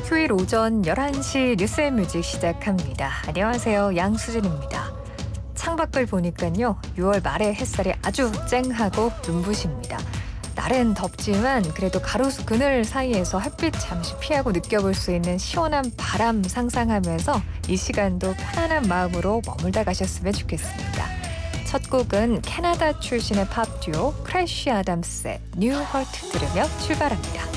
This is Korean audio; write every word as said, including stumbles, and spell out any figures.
휴일 오전 열한 시 뉴스앤뮤직 시작합니다. 안녕하세요. 양수진입니다. 창밖을 보니까요. 유월 말의 햇살이 아주 쨍하고 눈부십니다. 날은 덥지만 그래도 가로수 그늘 사이에서 햇빛 잠시 피하고 느껴볼 수 있는 시원한 바람 상상하면서 이 시간도 편안한 마음으로 머물다 가셨으면 좋겠습니다. 첫 곡은 캐나다 출신의 팝 듀오 크래쉬 아담스의 뉴 헐트 들으며 출발합니다.